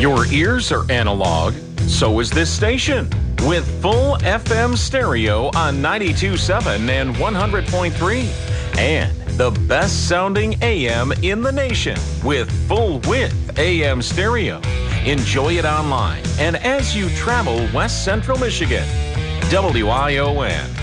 Your ears are analog, so is this station. With full FM stereo on 92.7 and 100.3. And the best sounding AM in the nation with full width AM stereo. Enjoy it online and as you travel West Central Michigan. WION.